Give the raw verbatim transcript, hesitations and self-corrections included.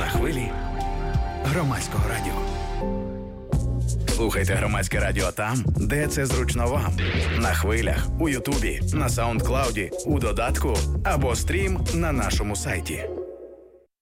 на хвилі Громадського радіо. Слухайте Громадське радіо там, де це зручно вам. На хвилях, у Ютубі, на Саундклауді, у додатку або стрім на нашому сайті.